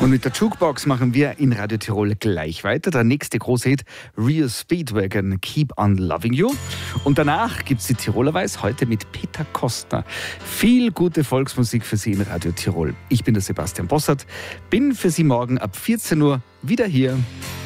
Und mit der Jukebox machen wir in Radio Tirol gleich weiter. Der nächste große Hit, Real Speedwagon, Keep on Loving You. Und danach gibt es die Tirolerweis heute mit Peter Kostner. Viel gute Volksmusik für Sie in Radio Tirol. Ich bin der Sebastian Bossert, bin für Sie morgen ab 14 Uhr wieder hier.